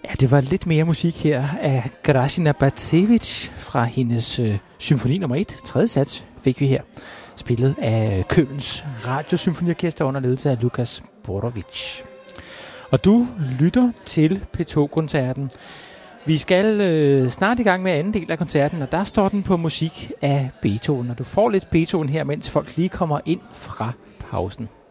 Ja, det var lidt mere musik her af Gražina Bacevic fra hendes symfoni nummer 1. Tredje sats fik vi her. Spillet af Kölns Radiosymfoniorkester under ledelse af Lukas Borovic. Og du lytter til P2-koncerten. Vi skal snart i gang med anden del af koncerten, og der står den på musik af Beethoven. Og du får lidt Beethoven her, mens folk lige kommer ind fra pausen.